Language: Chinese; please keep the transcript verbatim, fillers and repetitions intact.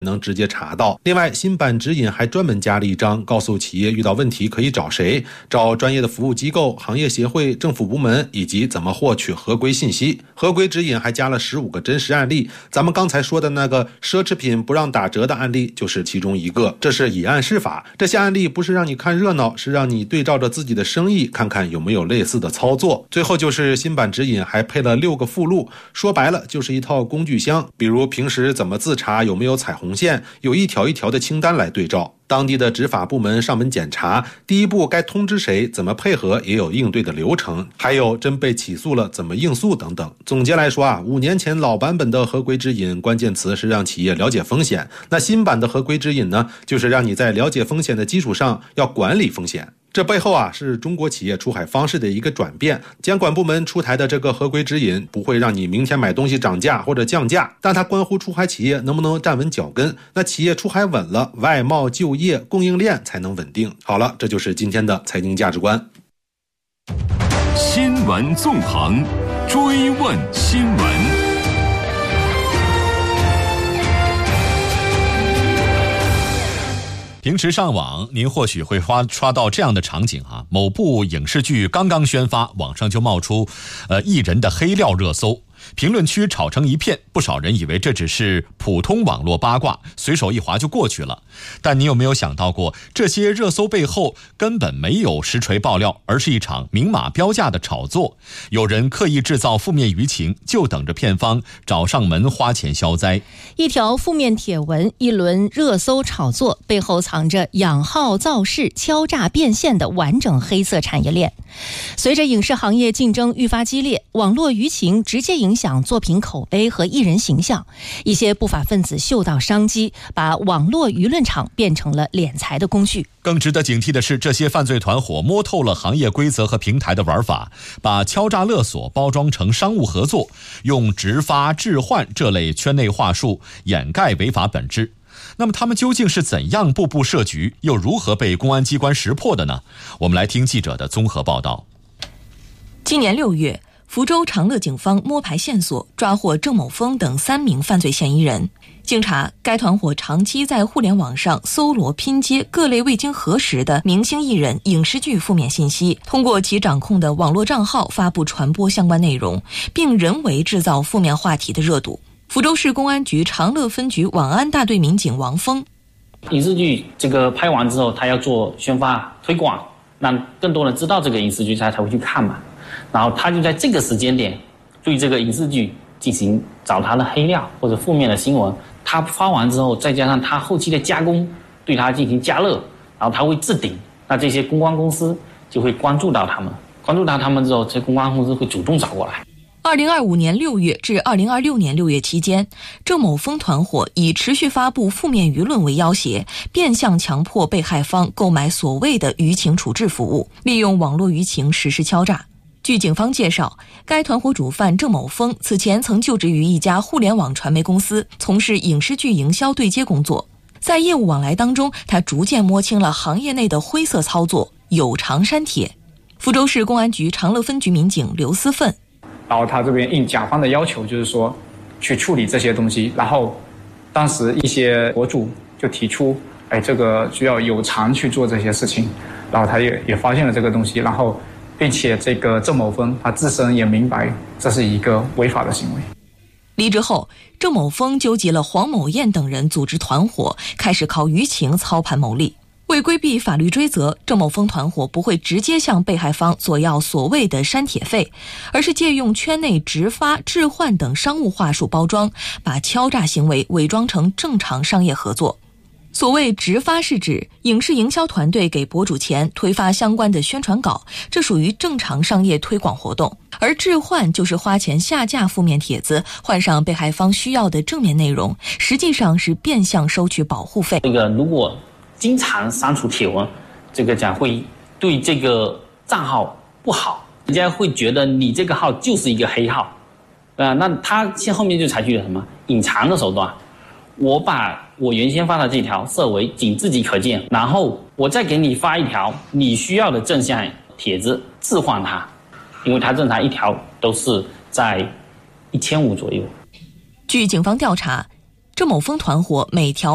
能直接查到。另外，新版指引还专门加了一章，告诉企业遇到问题可以找谁，找专业的服务机构、行业协会、政府部门，以及怎么获取合规信息。合规指引还加了十五个真实案例，咱们刚才说的那个奢侈品不让打折的案例就是其中一个。这是以案释法，这些案例不是让你看热闹，是让你对照着自己的生意看看有没有类似的操作。最后就是新版指引还配了六个附录，说白了就是一套工具箱，比如平时怎么自查有没有踩红线，有一条一条的清单来对照。当地的执法部门上门检查，第一步该通知谁，怎么配合，也有应对的流程，还有真被起诉了怎么应诉等等。总结来说啊，五年前老版本的合规指引关键词是让企业了解风险，那新版的合规指引呢，就是让你在了解风险的基础上要管理风险。这背后啊是中国企业出海方式的一个转变。监管部门出台的这个合规指引不会让你明天买东西涨价或者降价，但它关乎出海企业能不能站稳脚跟。那企业出海稳了，外贸、就业、供应链才能稳定。好了，这就是今天的财经价值观。 新闻纵横，追问新闻。 平时上网，您或许会刷刷到这样的场景啊，某部影视剧刚刚宣发，网上就冒出呃艺人的黑料热搜，评论区吵成一片，不少人以为这只是普通网络八卦，随手一划就过去了。但你有没有想到过，这些热搜背后根本没有实锤爆料，而是一场明码标价的炒作？有人刻意制造负面舆情，就等着片方找上门花钱消灾。 一条负面帖文，一轮热搜炒作，背后藏着养号造势、敲诈变现的完整黑色产业链。随着影视行业竞争愈发激烈，网络舆情直接影响作品口碑和艺人形象，一些不法分子嗅到商机，把网络舆论场变成了敛财的工具。 更值得警惕的是，这些犯罪团伙摸透了行业规则和平台的玩法，把敲诈勒索包装成商务合作，用直发置换这类圈内话术掩盖违法本质。那么他们究竟是怎样步步设局，又如何被公安机关识破的呢？我们来听记者的综合报道。 今年六月，福州长乐警方摸排线索，抓获郑某峰等三名犯罪嫌疑人。经查，该团伙长期在互联网上搜罗拼接各类未经核实的明星艺人、影视剧负面信息，通过其掌控的网络账号发布传播相关内容，并人为制造负面话题的热度。福州市公安局长乐分局网安大队民警王峰： 影视剧这个拍完之后，他要做宣发推广，让更多人知道这个影视剧，他才会去看嘛。然后他就在这个时间点对这个影视剧进行找他的黑料或者负面的新闻，他发完之后，再加上他后期的加工，对他进行加热，然后他会置顶，那这些公关公司就会关注到他们，关注到他们之后，这公关公司会主动找过来。 二零二五年六月至二零二六年六月期间，郑某峰团伙以持续发布负面舆论为要挟，变相强迫被害方购买所谓的舆情处置服务，利用网络舆情实施敲诈。据警方介绍，该团伙主犯郑某峰此前曾就职于一家互联网传媒公司，从事影视剧营销对接工作。在业务往来当中，他逐渐摸清了行业内的灰色操作，有偿删帖。福州市公安局长乐分局民警刘思奋： 然后他这边应甲方的要求，就是说去处理这些东西。然后当时一些博主就提出，哎，这个需要有偿去做这些事情。然后他也也发现了这个东西，然后并且这个郑某峰他自身也明白这是一个违法的行为。 离职后，郑某峰纠集了黄某艳等人组织团伙，开始靠舆情操盘牟利。为规避法律追责，郑某峰团伙不会直接向被害方索要所谓的删帖费，而是借用圈内直发、置换等商务话术包装，把敲诈行为伪装成正常商业合作。所谓直发是指影视营销团队给博主钱推发相关的宣传稿，这属于正常商业推广活动；而置换就是花钱下架负面帖子，换上被害方需要的正面内容，实际上是变相收取保护费。 这个如果经常删除帖文，这个讲会对这个账号不好，人家会觉得你这个号就是一个黑号，啊，那他现后面就采取了什么隐藏的手段，我把我原先发的这条设为仅自己可见，然后我再给你发一条你需要的正向帖子置换它，因为它正常一条都是在一千五左右。 据警方调查，郑某峰团伙每条